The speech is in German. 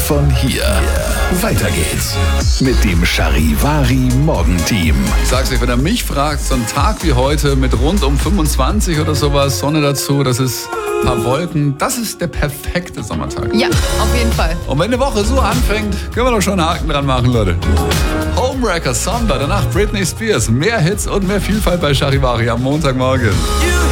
von hier. Weiter geht's mit dem Charivari Morgenteam. Ich sag's euch, wenn ihr mich fragt, so ein Tag wie heute mit rund um 25 oder sowas, Sonne dazu, das ist ein paar Wolken, das ist der perfekte Sommertag. Ja, auf jeden Fall. Und wenn eine Woche so anfängt, können wir doch schon einen Haken dran machen, Leute. Homewrecker, Samba, danach Britney Spears. Mehr Hits und mehr Vielfalt bei Charivari am Montagmorgen.